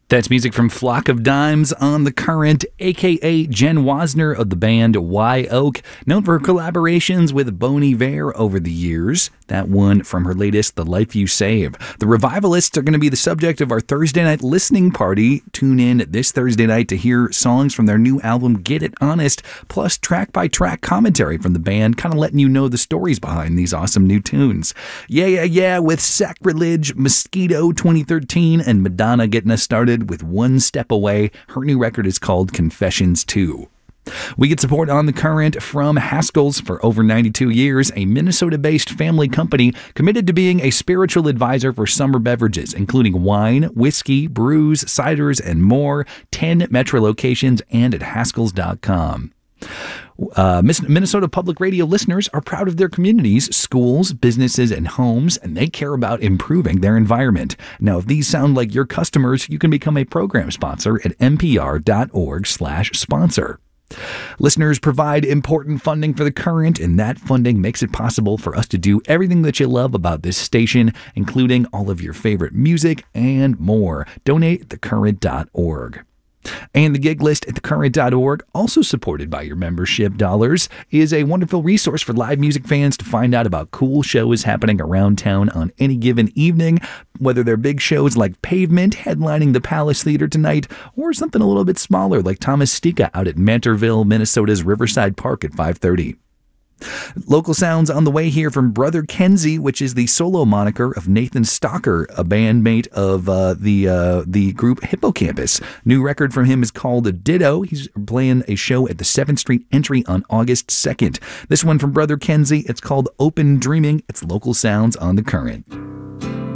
That's music from Flock of Dimes on The Current, a.k.a. Jen Wasner of the band Wye Oak, known for her collaborations with Bon Iver over the years. That one from her latest, The Life You Save. The Revivalists are going to be the subject of our Thursday night listening party. Tune in this Thursday night to hear songs from their new album, Get It Honest, plus track-by-track commentary from the band, kind of letting you know the stories behind these awesome new tunes. Yeah, with Sacrilege, Mosquito 2013, and Madonna getting us started with One Step Away. Her new record is called Confessions 2. We get support on The Current from Haskell's. For over 92 years, a Minnesota-based family company committed to being a spiritual advisor for summer beverages, including wine, whiskey, brews, ciders, and more. 10 Metro locations and at Haskells.com. Minnesota Public Radio listeners are proud of their communities, schools, businesses, and homes, and they care about improving their environment. Now, if these sound like your customers, you can become a program sponsor at npr.org/sponsor. Listeners provide important funding for The Current, and that funding makes it possible for us to do everything that you love about this station, including all of your favorite music and more. Donate at thecurrent.org. And the gig list at thecurrent.org, also supported by your membership dollars, is a wonderful resource for live music fans to find out about cool shows happening around town on any given evening, whether they're big shows like Pavement headlining the Palace Theater tonight, or something a little bit smaller like Thomas Stika out at Mantorville, Minnesota's Riverside Park at 5:30. Local sounds on the way here from Brother Kenzie, which is the solo moniker of Nathan Stalker, a bandmate of the group Hippocampus. New record from him is called Ditto. He's playing a show at the 7th Street Entry on August 2nd. This one from Brother Kenzie, it's called Open Dreaming. It's local sounds on The Current.